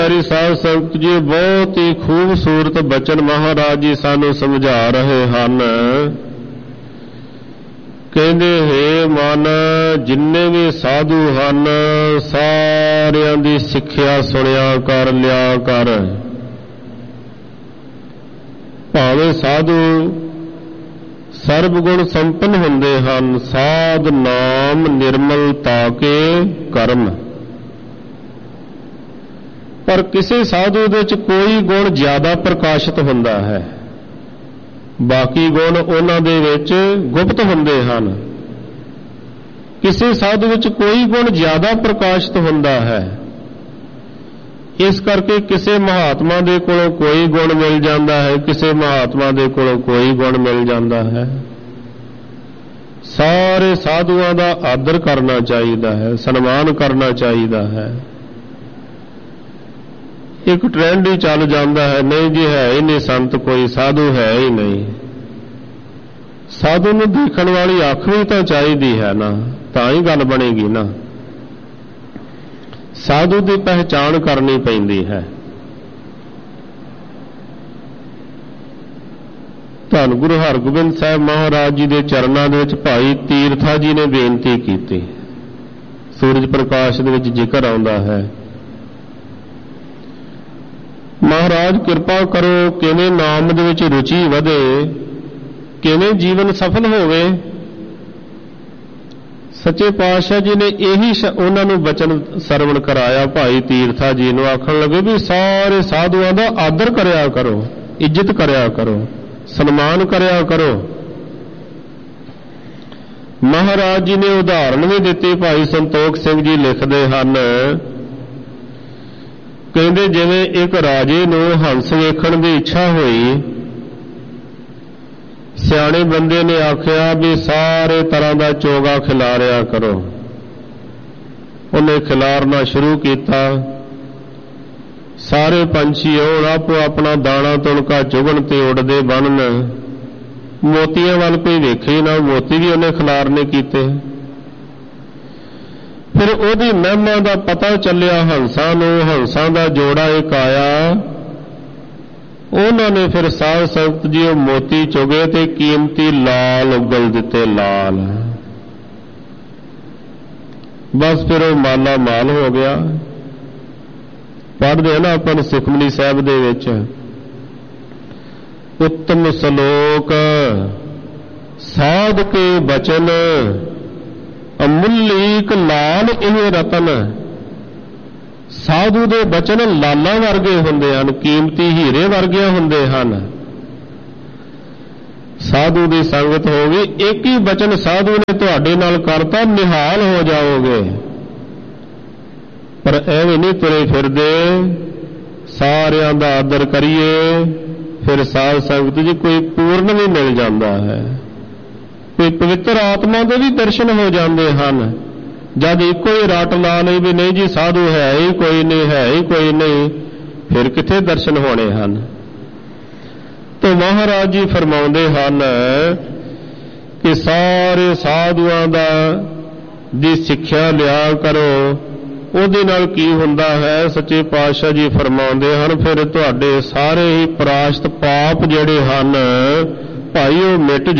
ਪਿਆਰੀ ਸਾਧ ਸੰਗਤ ਜੀ, ਬਹੁਤ ਹੀ ਖੂਬਸੂਰਤ ਬਚਨ ਮਹਾਰਾਜ ਜੀ ਸਾਨੂੰ ਸਮਝਾ ਰਹੇ ਹਨ। ਕਹਿੰਦੇ ਹੈ ਮਨ, ਜਿੰਨੇ ਵੀ ਸਾਧੂ ਹਨ ਸਾਰਿਆਂ ਦੀ ਸਿੱਖਿਆ ਸੁਣਿਆ ਕਰ, ਲਿਆ ਕਰ। ਭਾਵੇਂ ਸਾਧੂ ਸਰਬ ਗੁਣ ਸੰਪੰਨ ਹੁੰਦੇ ਹਨ, ਸਾਧ ਨਾਮ ਨਿਰਮਲ ਤਾਕੇ ਕਰਮ। ਪਰ ਕਿਸੇ ਸਾਧੂ ਦੇ ਵਿੱਚ ਕੋਈ ਗੁਣ ਜ਼ਿਆਦਾ ਪ੍ਰਕਾਸ਼ਿਤ ਹੁੰਦਾ ਹੈ, ਬਾਕੀ ਗੁਣ ਉਹਨਾਂ ਦੇ ਵਿੱਚ ਗੁਪਤ ਹੁੰਦੇ ਹਨ। ਕਿਸੇ ਸਾਧੂ ਵਿੱਚ ਕੋਈ ਗੁਣ ਜ਼ਿਆਦਾ ਪ੍ਰਕਾਸ਼ਿਤ ਹੁੰਦਾ ਹੈ, ਇਸ ਕਰਕੇ ਕਿਸੇ ਮਹਾਤਮਾ ਦੇ ਕੋਲੋਂ ਕੋਈ ਗੁਣ ਮਿਲ ਜਾਂਦਾ ਹੈ, ਕਿਸੇ ਮਹਾਤਮਾ ਦੇ ਕੋਲੋਂ ਕੋਈ ਗੁਣ ਮਿਲ ਜਾਂਦਾ ਹੈ। ਸਾਰੇ ਸਾਧੂਆਂ ਦਾ ਆਦਰ ਕਰਨਾ ਚਾਹੀਦਾ ਹੈ, ਸਨਮਾਨ ਕਰਨਾ ਚਾਹੀਦਾ ਹੈ। ਇੱਕ ਟ੍ਰੈਂਡ ਹੀ ਚੱਲ ਜਾਂਦਾ ਹੈ, ਨਹੀਂ ਜੀ ਹੈ ਹੀ ਨਹੀਂ ਸੰਤ ਕੋਈ, ਸਾਧੂ ਹੈ ਹੀ ਨਹੀਂ। ਸਾਧੂ ਨੂੰ ਦੇਖਣ ਵਾਲੀ ਅੱਖ ਵੀ ਤਾਂ ਚਾਹੀਦੀ ਹੈ ਨਾ, ਤਾਂ ਹੀ ਗੱਲ ਬਣੇਗੀ ਨਾ। ਸਾਧੂ ਦੀ ਪਹਿਚਾਣ ਕਰਨੀ ਪੈਂਦੀ ਹੈ। ਧੰਨ ਗੁਰੂ ਹਰਗੋਬਿੰਦ ਸਾਹਿਬ ਮਹਾਰਾਜ ਜੀ ਦੇ ਚਰਨਾਂ ਦੇ ਵਿੱਚ ਭਾਈ ਤੀਰਥਾ ਜੀ ਨੇ ਬੇਨਤੀ ਕੀਤੀ। ਸੂਰਜ ਪ੍ਰਕਾਸ਼ ਦੇ ਵਿੱਚ ਜ਼ਿਕਰ ਆਉਂਦਾ ਹੈ, ਮਹਾਰਾਜ ਕਿਰਪਾ ਕਰੋ, ਕਿਵੇਂ ਨਾਮ ਦੇ ਵਿੱਚ ਰੁਚੀ ਵਧੇ, ਕਿਵੇਂ ਜੀਵਨ ਸਫਲ ਹੋਵੇ। ਸੱਚੇ ਪਾਤਸ਼ਾਹ ਜੀ ਨੇ ਇਹੀ ਉਹਨਾਂ ਨੂੰ ਬਚਨ ਸਰਵਣ ਕਰਾਇਆ। ਭਾਈ ਤੀਰਥਾ ਜੀ ਨੂੰ ਆਖਣ ਲੱਗੇ ਵੀ ਸਾਰੇ ਸਾਧੂਆਂ ਦਾ ਆਦਰ ਕਰਿਆ ਕਰੋ, ਇੱਜ਼ਤ ਕਰਿਆ ਕਰੋ, ਸਨਮਾਨ ਕਰਿਆ ਕਰੋ। ਮਹਾਰਾਜ ਜੀ ਨੇ ਉਦਾਹਰਣ ਵੀ ਦਿੱਤੀ। ਭਾਈ ਸੰਤੋਖ ਸਿੰਘ ਜੀ ਲਿਖਦੇ ਹਨ, ਕਹਿੰਦੇ ਜਿਵੇਂ ਇੱਕ ਰਾਜੇ ਨੂੰ ਹੰਸ ਵੇਖਣ ਦੀ ਇੱਛਾ ਹੋਈ, ਸਿਆਣੇ ਬੰਦੇ ਨੇ ਆਖਿਆ ਵੀ ਸਾਰੇ ਤਰ੍ਹਾਂ ਦਾ ਚੋਗਾ ਖਿਲਾਰਿਆ ਕਰੋ। ਉਹਨੇ ਖਿਲਾਰਨਾ ਸ਼ੁਰੂ ਕੀਤਾ। ਸਾਰੇ ਪੰਛੀ ਉਹ ਆਪੋ ਆਪਣਾ ਦਾਣਾ ਤੁਣਕਾ ਚੁਗਣ ਤੇ ਉੱਡਦੇ ਬਣਨ। ਮੋਤੀਆਂ ਵੱਲ ਕੋਈ ਵੇਖੇ ਨਾ, ਮੋਤੀ ਵੀ ਉਹਨੇ ਖਿਲਾਰਨੇ ਕੀਤੇ। ਫਿਰ ਉਹਦੀ ਮਹਿਮਾ ਦਾ ਪਤਾ ਚੱਲਿਆ ਹੰਸਾਂ ਨੂੰ, ਹੰਸਾਂ ਦਾ ਜੋੜਾ ਇੱਕ ਆਇਆ। ਉਹਨਾਂ ਨੇ ਫਿਰ ਸਾਧ ਸੰਗਤ ਜੀ ਉਹ ਮੋਤੀ ਚੁਗੇ ਤੇ ਕੀਮਤੀ ਲਾਲ ਉਗਲ ਦਿੱਤੇ, ਲਾਲ। ਬਸ ਫਿਰ ਉਹ ਮਾਲਾ ਮਾਲ ਹੋ ਗਿਆ। ਪੜ੍ਹਦੇ ਨਾ ਆਪਾਂ ਨੂੰ ਸੁਖਮਨੀ ਸਾਹਿਬ ਦੇ ਵਿੱਚ, ਉੱਤਮ ਸ਼ਲੋਕ ਸਾਧ ਕੇ ਬਚਨ, ਅਮੁੱਲੀਕ ਲਾਲ ਇਹ ਰਤਨ। ਸਾਧੂ ਦੇ ਬਚਨ ਲਾਲਾਂ ਵਰਗੇ ਹੁੰਦੇ ਹਨ, ਕੀਮਤੀ ਹੀਰੇ ਵਰਗੇ ਹੁੰਦੇ ਹਨ। ਸਾਧੂ ਦੀ ਸੰਗਤ ਹੋਵੇ, ਇੱਕ ਹੀ ਬਚਨ ਸਾਧੂ ਨੇ ਤੁਹਾਡੇ ਨਾਲ ਕਰਤਾ, ਨਿਹਾਲ ਹੋ ਜਾਓਗੇ। ਪਰ ਐਵੇਂ ਨਹੀਂ ਤੁਰੇ ਫਿਰਦੇ, ਸਾਰਿਆਂ ਦਾ ਆਦਰ ਕਰੀਏ, ਫਿਰ ਸਾਧ ਸੰਗਤ ਜੀ ਕੋਈ ਪੂਰਨ ਵੀ ਮਿਲ ਜਾਂਦਾ ਹੈ, ਕੋਈ ਪਵਿੱਤਰ ਆਤਮਾ ਦੇ ਵੀ ਦਰਸ਼ਨ ਹੋ ਜਾਂਦੇ ਹਨ। ਜਦ ਇੱਕੋ ਹੀ ਰੱਟ ਲਾ ਲਈ ਵੀ ਨਹੀਂ ਜੀ ਸਾਧੂ ਹੈ ਹੀ ਕੋਈ ਨਹੀਂ, ਹੈ ਹੀ ਕੋਈ ਨਹੀਂ, ਫਿਰ ਕਿੱਥੇ ਦਰਸ਼ਨ ਹੋਣੇ ਹਨ। ਤੇ ਮਹਾਰਾਜ ਜੀ ਫਰਮਾਉਂਦੇ ਹਨ ਕਿ ਸਾਰੇ ਸਾਧੂਆਂ ਦੀ ਸਿੱਖਿਆ ਲਿਆ ਕਰੋ। ਉਹਦੇ ਨਾਲ ਕੀ ਹੁੰਦਾ ਹੈ, ਸੱਚੇ ਪਾਤਸ਼ਾਹ ਜੀ ਫਰਮਾਉਂਦੇ ਹਨ, ਫਿਰ ਤੁਹਾਡੇ ਸਾਰੇ ਹੀ ਪ੍ਰਾਸ਼ਤ ਪਾਪ ਜਿਹੜੇ ਹਨ ਭਾਈ ਉਹ ਮਿਟ